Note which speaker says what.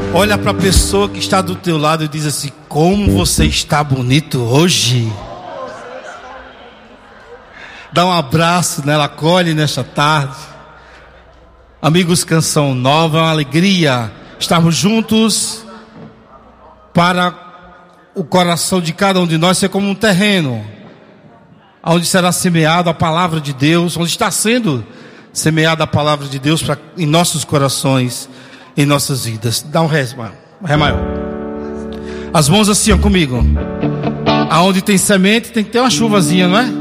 Speaker 1: Olha para a pessoa que está do teu lado e diz assim: como você está bonito hoje. Dá um abraço nela, acolhe nesta tarde. Amigos, Canção Nova, é uma alegria estarmos juntos para o coração de cada um de nós ser como um terreno onde será semeada a palavra de Deus, onde está sendo semeada a palavra de Deus em nossos corações, em nossas vidas. Dá um ré maior. As mãos assim, ó, comigo. Aonde tem semente tem que ter uma chuvazinha, não é?